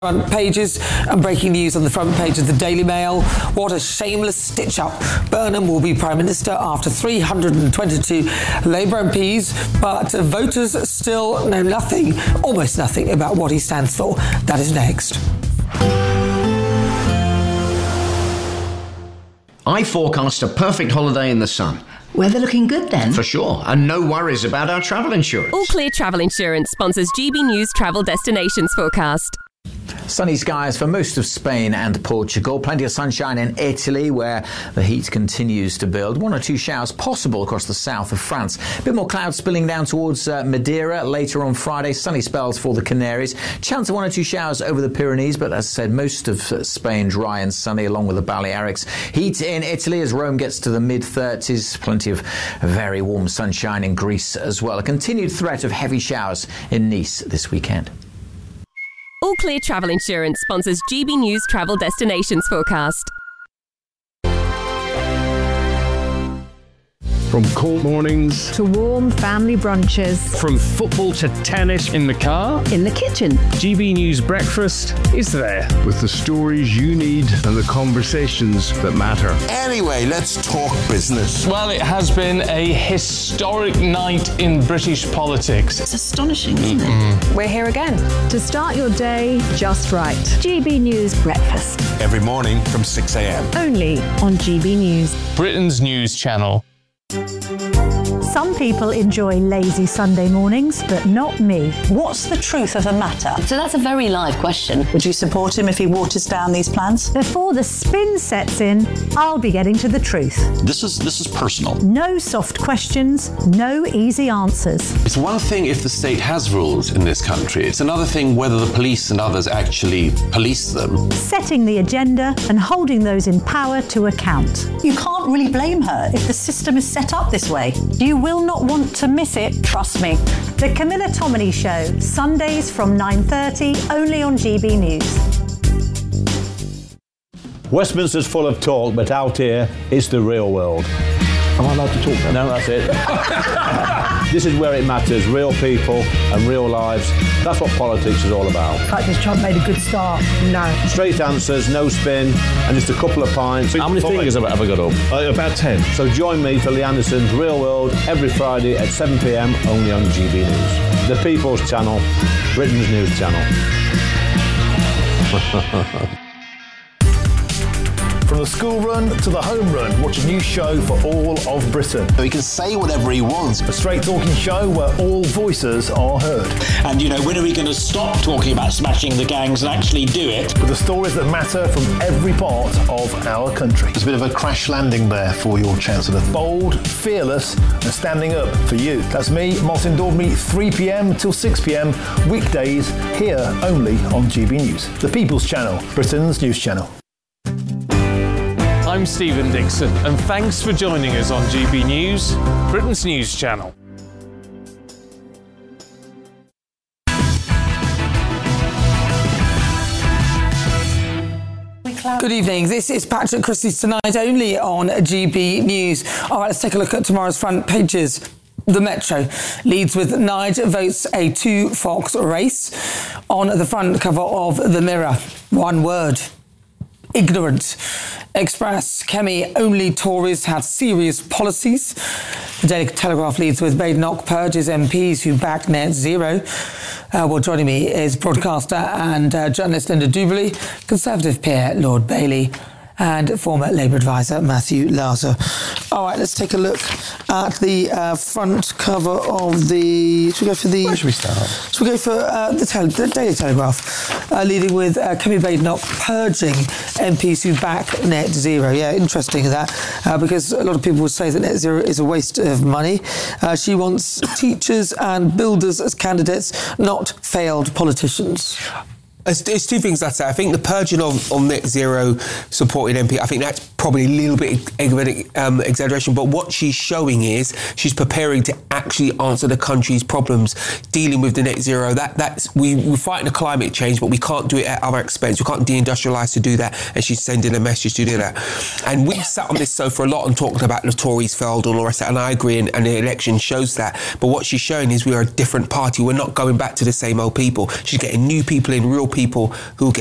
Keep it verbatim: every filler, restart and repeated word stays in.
Front pages and breaking news on the front page of the Daily Mail. What a shameless stitch-up. Burnham will be Prime Minister after three hundred twenty-two Labour M Ps, but voters still know nothing, almost nothing, about what he stands for. That is next. I forecast a perfect holiday in the sun. Weather looking good then? For sure, and no worries about our travel insurance. All Clear Travel Insurance sponsors G B News Travel Destinations Forecast. Sunny skies for most of Spain and Portugal. Plenty of sunshine in Italy, where the heat continues to build. One or two showers possible across the south of France. A bit more clouds spilling down towards uh, Madeira later on Friday. Sunny spells for the Canaries. Chance of one or two showers over the Pyrenees, but as I said, most of uh, Spain dry and sunny, along with the Balearics. Heat in Italy as Rome gets to the mid thirties. Plenty of very warm sunshine in Greece as well. A continued threat of heavy showers in Nice this weekend. All Clear Travel Insurance sponsors G B News Travel Destinations Forecast. From cold mornings to warm family brunches, from football to tennis in the car, in the kitchen, G B News Breakfast is there with the stories you need and the conversations that matter. Anyway, let's talk business. Well, it has been a historic night in British politics. It's astonishing, isn't Mm-mm. it? We're here again to start your day just right. G B News Breakfast. Every morning from six a.m. Only on G B News. Britain's news channel. Some people enjoy lazy Sunday mornings, but not me. What's the truth of the matter? So that's a very live question. Would you support him if he waters down these plans? Before the spin sets in, I'll be getting to the truth. This is this is personal. No soft questions, no easy answers. It's one thing if the state has rules in this country. It's another thing whether the police and others actually police them. Setting the agenda and holding those in power to account. You can't really blame her if the system is set up this way. You will not want to miss it, trust me. The Camilla Tominey Show, Sundays from nine thirty, only on G B News. Westminster's full of talk, but out here, it's the real world. Am I allowed to talk now? No, that's it. This is where it matters, real people and real lives. That's what politics is all about. The fact is Trump made a good start. No. Straight answers, no spin, and just a couple of pints. How many fingers have I ever got up? Uh, about ten. So join me for Lee Anderson's Real World every Friday at seven p.m. only on G B News. The People's Channel, Britain's news channel. From the school run to the home run, watch a new show for all of Britain. So he can say whatever he wants. A straight talking show where all voices are heard. And, you know, when are we going to stop talking about smashing the gangs and actually do it? With the stories that matter from every part of our country. There's a bit of a crash landing there for your Chancellor. Bold, fearless and standing up for you. That's me, Martin Daubney, three p.m. till six p.m. weekdays here only on G B News. The People's Channel, Britain's news channel. I'm Stephen Dixon, and thanks for joining us on G B News, Britain's news channel. Good evening. This is Patrick Christie's Tonight, only on G B News. All right, let's take a look at tomorrow's front pages. The Metro leads with Nige votes a two-fox race. On the front cover of The Mirror, one word: ignorant. Express, Kemi, only Tories have serious policies. The Daily Telegraph leads with Badenoch purges M Ps who back net zero. Uh, well, joining me is broadcaster and uh, journalist Linda Duberly, Conservative peer Lord Bailey, and former Labour advisor Matthew Laza. All right, let's take a look at the uh, front cover of the... Should we go for the... Where should we start? Should we go for uh, the, tele- the Daily Telegraph, uh, leading with uh, Kemi Badenoch purging M Ps who back net zero. Yeah, interesting that, uh, because a lot of people would say that net zero is a waste of money. Uh, she wants teachers and builders as candidates, not failed politicians. It's, it's two things I'd say. I think the purging of, of net zero supported M P, I think that's probably a little bit um, exaggeration, but what she's showing is she's preparing to actually answer the country's problems, dealing with the net zero. That that's we, we're fighting the climate change, but we can't do it at our expense. We can't deindustrialise to do that, and she's sending a message to do that. And we've sat on this sofa a lot and talked about the Tories failed and all the rest of that, and I agree, and, and the election shows that. But what she's showing is we are a different party. We're not going back to the same old people. She's getting new people in, real people who will get